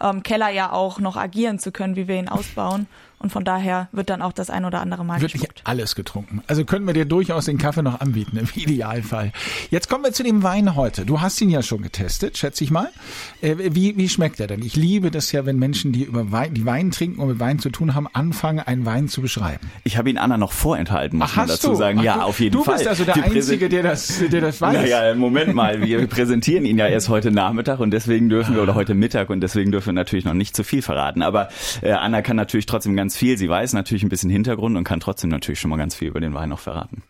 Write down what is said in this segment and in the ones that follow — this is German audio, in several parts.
Keller ja auch noch agieren zu können, wie wir ihn ausbauen. Und von daher wird dann auch das ein oder andere Mal wirklich geschluckt. Alles getrunken. Also können wir dir durchaus den Kaffee noch anbieten, im Idealfall. Jetzt kommen wir zu dem Wein heute. Du hast ihn ja schon getestet, schätze ich mal. Wie schmeckt er denn? Ich liebe das ja, wenn Menschen, die die Wein trinken und mit Wein zu tun haben, anfangen, einen Wein zu beschreiben. Ich habe ihn Anna noch vorenthalten, muss man dazu sagen. Ja, auf jeden Fall. Du bist also der Einzige, der das weiß. Naja, Moment mal. Wir präsentieren ihn ja erst heute Nachmittag und deswegen dürfen wir, oder heute Mittag, und deswegen dürfen wir natürlich noch nicht zu viel verraten. Aber Anna kann natürlich trotzdem ganz viel. Sie weiß natürlich ein bisschen Hintergrund und kann trotzdem natürlich schon mal ganz viel über den Wein noch verraten.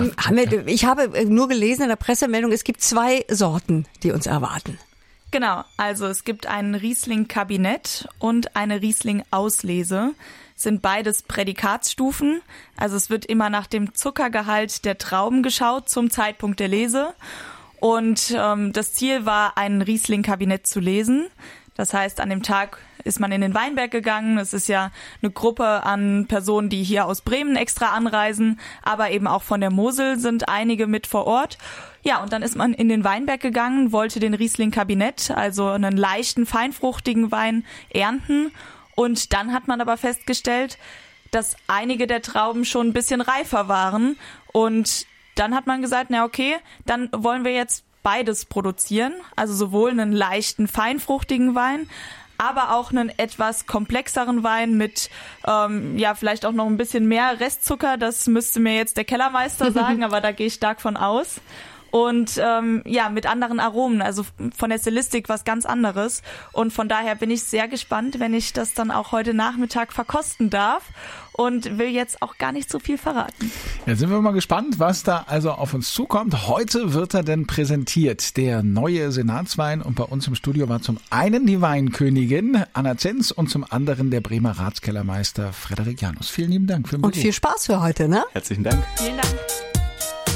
Ich habe nur gelesen in der Pressemeldung, es gibt 2 Sorten, die uns erwarten. Genau, also es gibt einen Riesling-Kabinett und eine Riesling-Auslese. Sind beides Prädikatsstufen. Also es wird immer nach dem Zuckergehalt der Trauben geschaut zum Zeitpunkt der Lese. Und das Ziel war, ein Riesling-Kabinett zu lesen. Das heißt, an dem Tag ist man in den Weinberg gegangen. Es ist ja eine Gruppe an Personen, die hier aus Bremen extra anreisen, aber eben auch von der Mosel sind einige mit vor Ort. Ja, und dann ist man in den Weinberg gegangen, wollte den Riesling-Kabinett, also einen leichten, feinfruchtigen Wein ernten. Und dann hat man aber festgestellt, dass einige der Trauben schon ein bisschen reifer waren. Und dann hat man gesagt, na okay, dann wollen wir jetzt beides produzieren, also sowohl einen leichten, feinfruchtigen Wein, aber auch einen etwas komplexeren Wein mit vielleicht auch noch ein bisschen mehr Restzucker. Das müsste mir jetzt der Kellermeister sagen, aber da gehe ich stark von aus. Und mit anderen Aromen, also von der Stilistik was ganz anderes. Und von daher bin ich sehr gespannt, wenn ich das dann auch heute Nachmittag verkosten darf. Und will jetzt auch gar nicht so viel verraten. Jetzt sind wir mal gespannt, was da also auf uns zukommt. Heute wird er denn präsentiert, der neue Senatswein. Und bei uns im Studio war zum einen die Weinkönigin Anna Zenz und zum anderen der Bremer Ratskellermeister Frederik Janus. Vielen lieben Dank für den Besuch. Und viel Spaß für heute, ne? Herzlichen Dank. Vielen Dank.